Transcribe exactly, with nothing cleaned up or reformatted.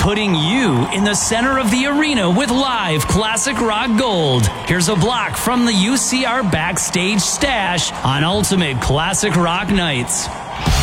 putting you in the center of the arena with live classic rock gold. Here's a block from the U C R Backstage Stash on Ultimate Classic Rock Nights.